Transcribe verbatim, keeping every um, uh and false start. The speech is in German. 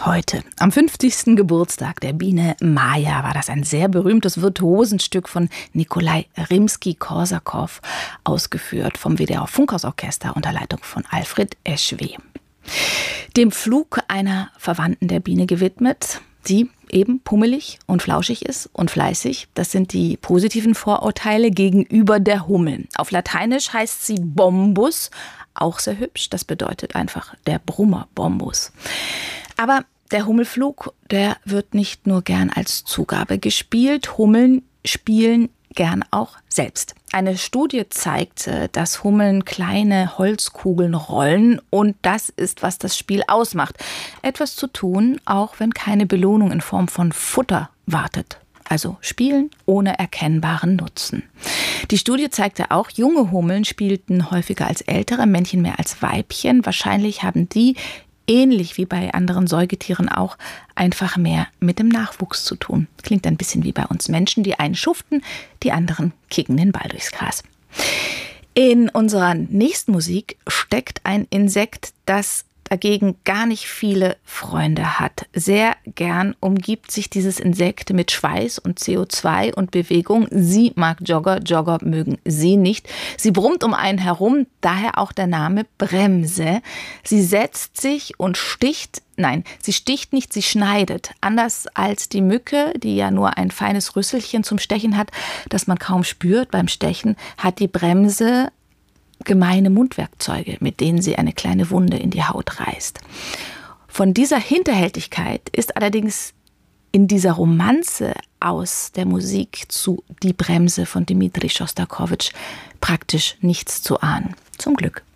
Heute, am fünfzigsten Geburtstag der Biene Maja, war das ein sehr berühmtes Virtuosenstück von Nikolai Rimski-Korsakow, ausgeführt vom W D R Funkhausorchester unter Leitung von Alfred Eschweh. Dem Flug einer Verwandten der Biene gewidmet, die eben pummelig und flauschig ist und fleißig. Das sind die positiven Vorurteile gegenüber der Hummel. Auf Lateinisch heißt sie Bombus, auch sehr hübsch. Das bedeutet einfach der Brummer, Bombus. Aber der Hummelflug, der wird nicht nur gern als Zugabe gespielt. Hummeln spielen gern auch selbst. Eine Studie zeigt, dass Hummeln kleine Holzkugeln rollen und das ist, was das Spiel ausmacht. Etwas zu tun, auch wenn keine Belohnung in Form von Futter wartet. Also spielen ohne erkennbaren Nutzen. Die Studie zeigte auch, junge Hummeln spielten häufiger als ältere, Männchen mehr als Weibchen. Wahrscheinlich haben die, ähnlich wie bei anderen Säugetieren auch, einfach mehr mit dem Nachwuchs zu tun. Klingt ein bisschen wie bei uns Menschen, die einen schuften, die anderen kicken den Ball durchs Gras. In unserer nächsten Musik steckt ein Insekt, das dagegen gar nicht viele Freunde hat. Sehr gern umgibt sich dieses Insekt mit Schweiß und C O zwei und Bewegung. Sie mag Jogger, Jogger mögen sie nicht. Sie brummt um einen herum, daher auch der Name Bremse. Sie setzt sich und sticht, nein, sie sticht nicht, sie schneidet. Anders als die Mücke, die ja nur ein feines Rüsselchen zum Stechen hat, das man kaum spürt beim Stechen, hat die Bremse gemeine Mundwerkzeuge, mit denen sie eine kleine Wunde in die Haut reißt. Von dieser Hinterhältigkeit ist allerdings in dieser Romanze aus der Musik zu Die Bremse von Dmitri Schostakowitsch praktisch nichts zu ahnen. Zum Glück.